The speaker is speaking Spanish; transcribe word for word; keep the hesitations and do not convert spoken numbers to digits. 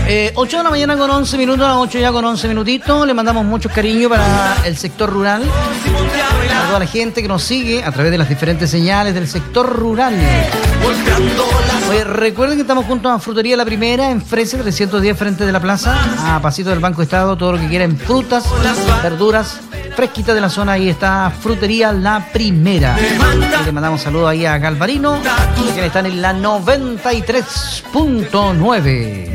Eh, ocho de la mañana con once minutos, a las ocho ya con once minutitos. Le mandamos mucho cariño para el sector rural, a toda la gente que nos sigue a través de las diferentes señales del sector rural. Oye, recuerden que estamos juntos a Frutería La Primera, en Frese trescientos diez, frente de la plaza, a pasito del Banco Estado, todo lo que quieran, frutas, verduras, fresquita de la zona. Ahí está Frutería La Primera. Y le mandamos saludos ahí a Galvarino, que están en la noventa y tres punto nueve.